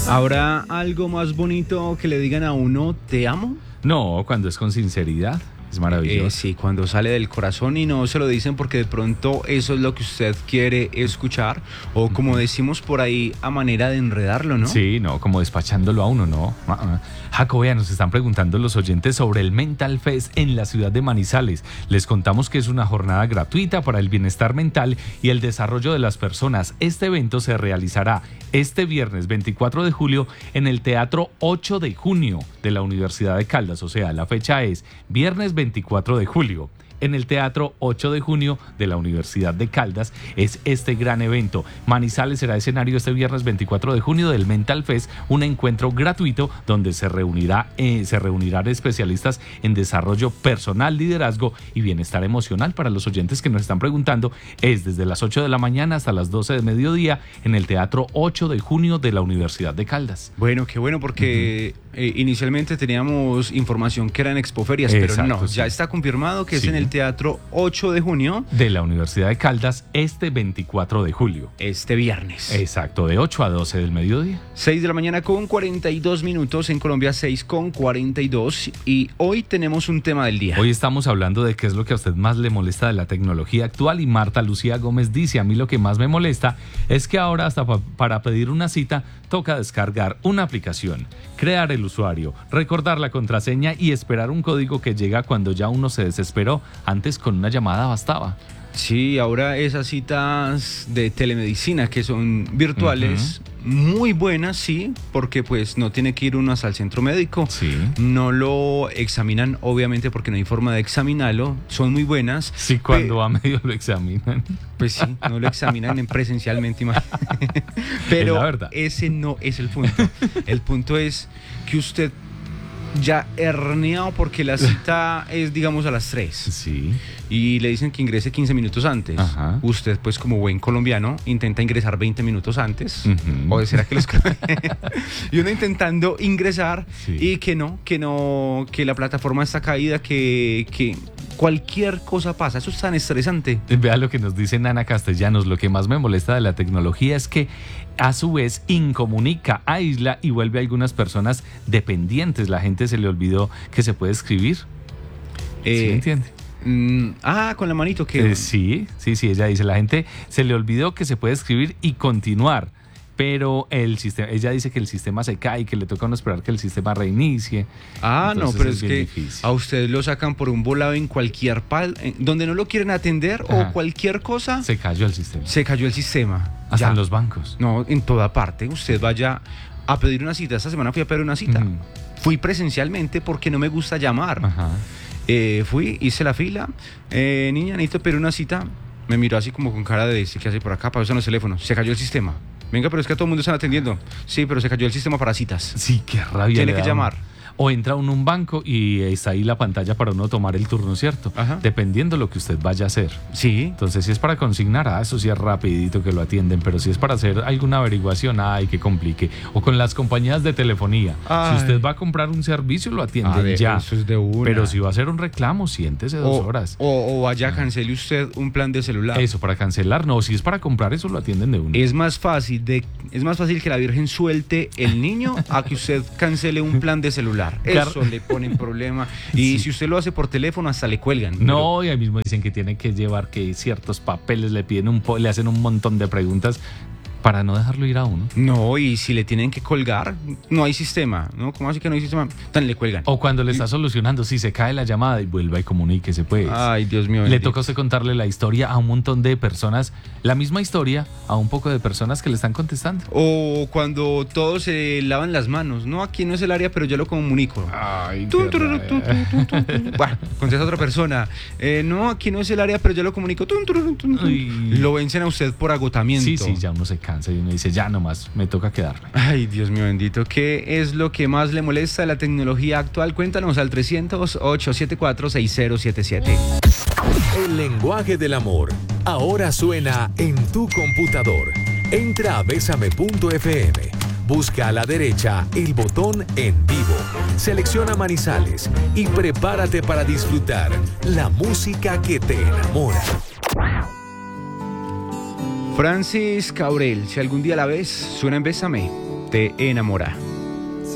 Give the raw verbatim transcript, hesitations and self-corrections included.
¿Habrá algo más bonito que le digan a uno te amo? No, cuando es con sinceridad. Es maravilloso. Eh, sí, cuando sale del corazón y no se lo dicen porque de pronto eso es lo que usted quiere escuchar, o como decimos por ahí, a manera de enredarlo, ¿no? Sí, no, como despachándolo a uno, ¿no? Jaco, vea, nos están preguntando los oyentes sobre el Mental Fest en la ciudad de Manizales. Les contamos que es una jornada gratuita para el bienestar mental y el desarrollo de las personas. Este evento se realizará este viernes veinticuatro de julio en el Teatro ocho de junio de la Universidad de Caldas. O sea, la fecha es viernes veinticuatro de julio. En el Teatro ocho de junio de la Universidad de Caldas es este gran evento. Manizales será escenario este viernes veinticuatro de junio del Mental Fest, un encuentro gratuito donde se reunirá, eh, se reunirán especialistas en desarrollo personal, liderazgo y bienestar emocional. Para los oyentes que nos están preguntando, es desde las ocho de la mañana hasta las doce de mediodía en el Teatro ocho de junio de la Universidad de Caldas. Bueno, qué bueno, porque uh-huh. eh, inicialmente teníamos información que era en Expoferias, pero Exacto, no, sí. ya está confirmado que Sí. es en el Teatro ocho de junio de la Universidad de Caldas este veinticuatro de julio. Este viernes. Exacto, de ocho a doce del mediodía. seis de la mañana con cuarenta y dos minutos, en Colombia seis con cuarenta y dos, y hoy tenemos un tema del día. Hoy estamos hablando de qué es lo que a usted más le molesta de la tecnología actual y Marta Lucía Gómez dice, a mí lo que más me molesta es que ahora hasta pa- para pedir una cita toca descargar una aplicación, crear el usuario, recordar la contraseña y esperar un código que llega cuando ya uno se desesperó. Antes con una llamada bastaba. Sí, ahora esas citas de telemedicina que son virtuales, uh-huh. muy buenas, sí, porque pues no tiene que ir uno hasta el centro médico, sí. no lo examinan, obviamente porque no hay forma de examinarlo, son muy buenas. Sí, cuando Pe- a medio lo examinan. Pues sí, no lo examinan en presencialmente, pero ese no es el punto. El punto es que usted ya herneado porque la cita es, digamos, a las tres. Sí. Y le dicen que ingrese quince minutos antes. Ajá. Usted, pues, como buen colombiano, intenta ingresar veinte minutos antes. Uh-huh. ¿O será que los... Y uno intentando ingresar, sí. y que no, que no, que la plataforma está caída, que... que cualquier cosa pasa, eso es tan estresante. Vea lo que nos dice Nana Castellanos, lo que más me molesta de la tecnología es que a su vez incomunica, aísla y vuelve a algunas personas dependientes. La gente se le olvidó que se puede escribir. Eh, ¿Sí me entiende? Mm, ah, con la manito que... Eh, sí, sí, sí, ella dice, la gente se le olvidó que se puede escribir y continuar. Pero el sistema, ella dice que el sistema se cae y que le toca a uno esperar que el sistema reinicie. Ah, entonces no, pero es, es que difícil. A usted lo sacan por un volado en cualquier pal, en donde no lo quieren atender. Ajá. O cualquier cosa. Se cayó el sistema. Se cayó el sistema. Hasta ya. En los bancos. No, en toda parte. Usted vaya a pedir una cita. Esta semana fui a pedir una cita. Uh-huh. Fui presencialmente porque no me gusta llamar. Ajá. Eh, fui, hice la fila. Eh, niña, necesito pedir una cita. Me miró así como con cara de ¿qué hace por acá? Para usar los teléfonos. Se cayó el sistema. Venga, pero es que a todo el mundo están atendiendo. Sí, pero se cayó el sistema para citas. Sí, qué rabia. Tiene que llamar. O entra uno a un banco y está ahí la pantalla para uno tomar el turno, ¿cierto? Ajá. Dependiendo lo que usted vaya a hacer. Sí. Entonces, si es para consignar, ah, eso sí es rapidito que lo atienden, pero si es para hacer alguna averiguación, ay, que complique. O con las compañías de telefonía. Ay. Si usted va a comprar un servicio, lo atienden ah, de, ya. Eso es de una. Pero si va a hacer un reclamo, siéntese dos o, horas. O, o vaya, cancele usted un plan de celular. Eso, para cancelar, no. Si es para comprar, eso lo atienden de una. Es más fácil, de, es más fácil que la Virgen suelte el niño a que usted cancele un plan de celular. Eso Car- le ponen problema. Y sí. Si usted lo hace por teléfono, hasta le cuelgan. No, pero... y ahí mismo dicen que tiene que llevar que ciertos papeles, le piden un po- le hacen un montón de preguntas para no dejarlo ir a uno. No, y si le tienen que colgar, no hay sistema, ¿no? ¿Cómo así que no hay sistema? Tan le cuelgan. O cuando le está solucionando, si se cae la llamada y vuelva y comuníquese, pues. Ay, Dios mío. Le bendito. toca a usted contarle la historia a un montón de personas, la misma historia a un poco de personas que le están contestando. O cuando todos se lavan las manos, no, aquí no es el área, pero yo lo comunico. Ay, tu, tu, tu, tu, tu, tu, tu. Bueno, contesta otra persona. Eh, no, aquí no es el área, pero yo lo comunico. Tu, tu, tu, tu, tu. Lo vencen a usted por agotamiento. Sí, sí, ya uno se cansa y uno dice, ya nomás, me toca quedarme. Ay, Dios mío bendito. ¿Qué es lo que más le molesta de la tecnología actual? Cuéntanos al trescientos, ochocientos setenta y cuatro, sesenta setenta y siete. El lenguaje del amor ahora suena en tu computador. Entra a besame punto efe eme. Busca a la derecha el botón en vivo. Selecciona Manizales y prepárate para disfrutar la música que te enamora. Francis Cabrel, si algún día la ves, suena en Bésame. te enamora.